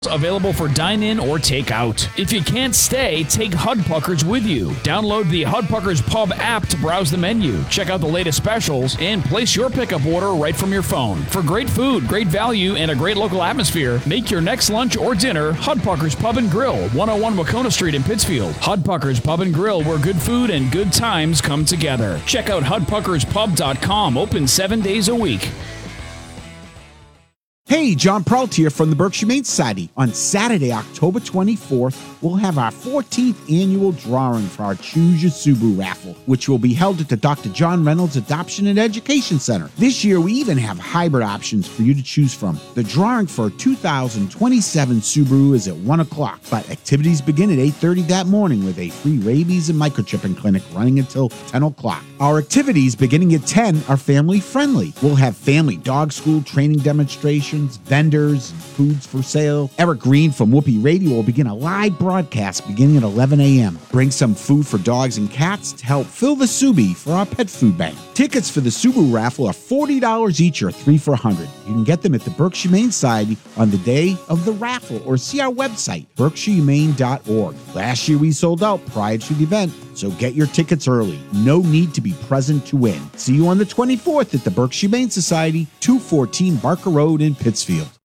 Available for dine-in or take-out. If you can't stay, take Hudpuckers with you. Download the Hudpuckers Pub app to browse the menu, check out the latest specials, and place your pickup order right from your phone. For great food, great value, and a great local atmosphere, make your next lunch or dinner Hudpuckers Pub and Grill, 101 Wacona Street in Pittsfield. Hudpuckers Pub and Grill, where good food and good times come together. Check out hudpuckerspub.com, open 7 days a week. Hey, John Peralt here from the Berkshire Humane Society. On Saturday, October 24th, we'll have our 14th annual drawing for our Choose Your Subaru raffle, which will be held at the Dr. John Reynolds Adoption and Education Center. This year, we even have hybrid options for you to choose from. The drawing for a 2027 Subaru is at 1 o'clock, but activities begin at 8:30 that morning with a free rabies and microchipping clinic running until 10 o'clock. Our activities beginning at 10 are family-friendly. We'll have family dog school training demonstrations, vendors, and foods for sale. Eric Green from Whoopi Radio will begin a live broadcast beginning at 11 a.m. Bring some food for dogs and cats to help fill the Subi for our pet food bank. Tickets for the Subaru raffle are $40 each or 3 for $100. You can get them at the Berkshire Humane Society on the day of the raffle or see our website, berkshirehumane.org. Last year we sold out prior to the event, so get your tickets early. No need to be present to win. See you on the 24th at the Berkshire Humane Society, 214 Barker Road in Pittsfield.